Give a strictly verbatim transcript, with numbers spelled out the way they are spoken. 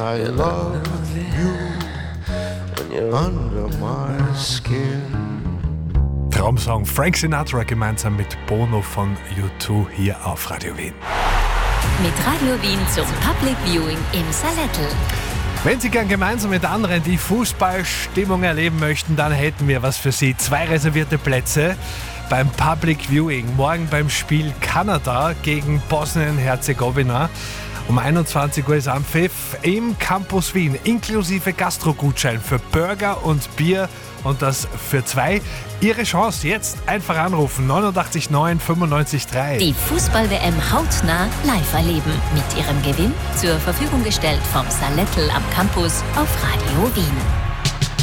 I love you when you're under my skin. Traumsong Frank Sinatra gemeinsam mit Bono von U zwei hier auf Radio Wien. Mit Radio Wien zum Public Viewing im Salettl. Wenn Sie gern gemeinsam mit anderen die Fußballstimmung erleben möchten, dann hätten wir was für Sie. Zwei reservierte Plätze beim Public Viewing. Morgen beim Spiel Kanada gegen Bosnien-Herzegowina. Um einundzwanzig Uhr ist Anpfiff im Campus Wien, inklusive Gastro-Gutschein für Burger und Bier und das für zwei. Ihre Chance jetzt einfach anrufen, neunundachtzig neun fünfundneunzig drei. Die Fußball-W M hautnah live erleben. Mit ihrem Gewinn zur Verfügung gestellt vom Salettl am Campus auf Radio Wien.